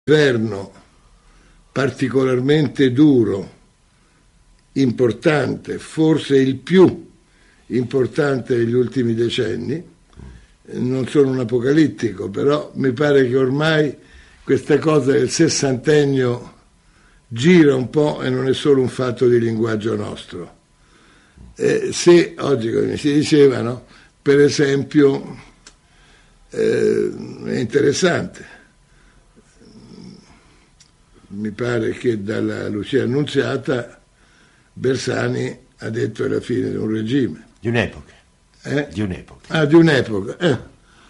governo particolarmente duro, importante, forse il più importante degli ultimi decenni. Non sono un apocalittico, però mi pare che ormai questa cosa del sessantennio gira un po' e non è solo un fatto di linguaggio nostro. Se oggi, come si diceva, no? Per esempio, è interessante, mi pare che dalla Lucia Annunziata Bersani ha detto è la fine di un regime. Di un'epoca. Di un'epoca. Ah, di un'epoca.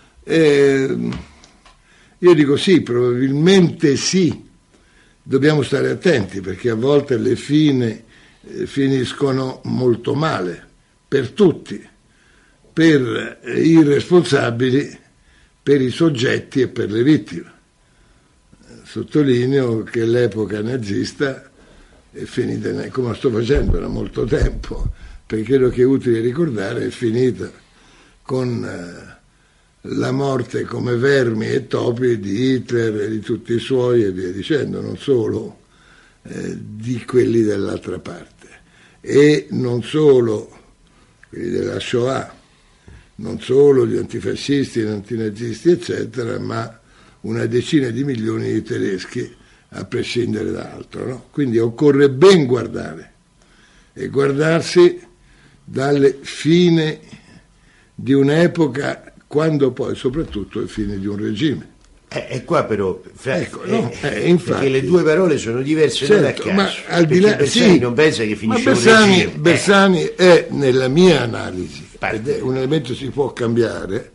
Io dico sì, probabilmente sì. Dobbiamo stare attenti perché a volte le fine finiscono molto male per tutti, per i responsabili, per i soggetti e per le vittime. Sottolineo che l'epoca nazista è finita, come sto facendo da molto tempo, perché credo che è utile ricordare, è finita con la morte come vermi e topi di Hitler e di tutti i suoi e via dicendo, non solo di quelli dell'altra parte, e non solo quelli della Shoah, non solo gli antifascisti, gli antinazisti eccetera, ma una decina di milioni di tedeschi a prescindere da altro, no? Quindi occorre ben guardare e guardarsi dalle fine di un'epoca quando poi soprattutto è fine di un regime. E qua però, infatti, perché le due parole sono diverse, certo, non a caso, ma al di là, Bersani sì, non pensa che finisce ma un regime. Bersani è, nella mia analisi, ed è un elemento si può cambiare,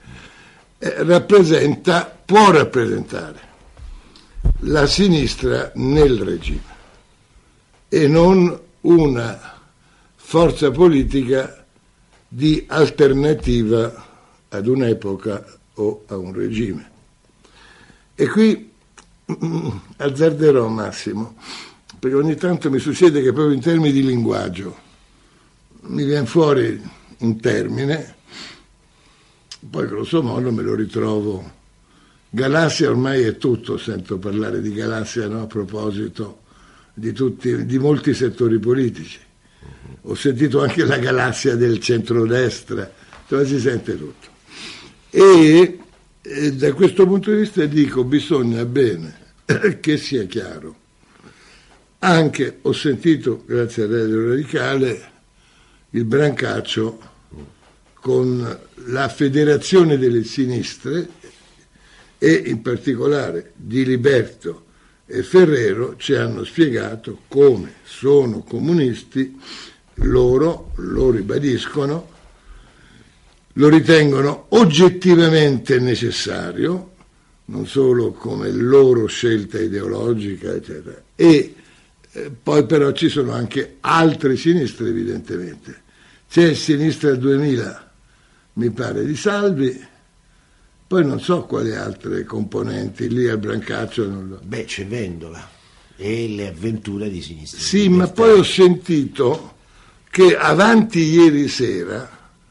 può rappresentare la sinistra nel regime e non una forza politica di alternativa ad un'epoca o a un regime. E qui azzarderò Massimo, perché ogni tanto mi succede che proprio in termini di linguaggio mi viene fuori un termine, poi grosso modo me lo ritrovo. Galassia ormai è tutto, sento parlare di galassia, no? A proposito di molti settori politici. Ho sentito anche la galassia del centrodestra, dove si sente tutto. E da questo punto di vista dico, bisogna bene che sia chiaro. Anche ho sentito, grazie a Radio Radicale, il brancaccio con la Federazione delle Sinistre e in particolare Di Liberto e Ferrero ci hanno spiegato come sono comunisti, loro lo ribadiscono, lo ritengono oggettivamente necessario, non solo come loro scelta ideologica, eccetera. E poi però ci sono anche altre sinistre, evidentemente. C'è Sinistra 2000, mi pare, di Salvi, poi non so quali altre componenti, lì al brancaccio non lo... Beh, c'è Vendola e le avventure di Sinistra. Sì, ma poi ho sentito che avanti ieri sera,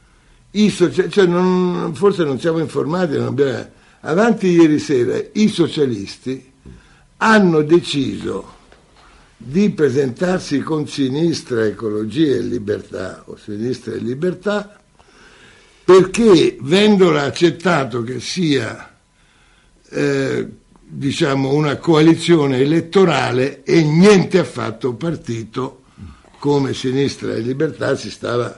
forse non siamo informati, avanti ieri sera i socialisti hanno deciso di presentarsi con Sinistra, Ecologia e Libertà, o Sinistra e Libertà, perché Vendola ha accettato che sia una coalizione elettorale e niente affatto partito, come Sinistra e Libertà si stava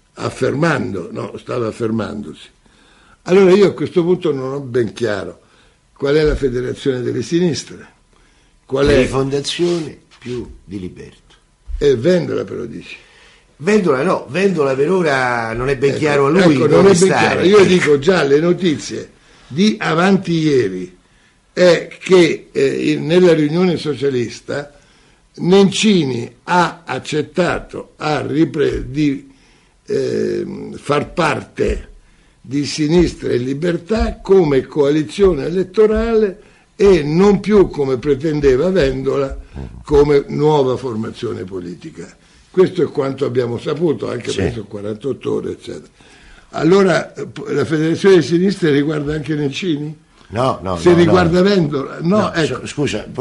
affermandosi. Allora io a questo punto non ho ben chiaro qual è la federazione delle sinistre, qual è Rifondazione più Di Liberto. E Vendola però dici. Vendola per ora non è ben chiaro a lui. Non è ben chiaro. Io dico già le notizie di avanti ieri è che nella riunione socialista Nencini ha accettato di far parte di Sinistra e Libertà come coalizione elettorale e non più, come pretendeva Vendola, come nuova formazione politica. Questo è quanto abbiamo saputo, anche per 48 ore, eccetera. Allora, la Federazione di Sinistra riguarda anche Nencini? No, se riguarda Vendola, no, ecco. Scusa,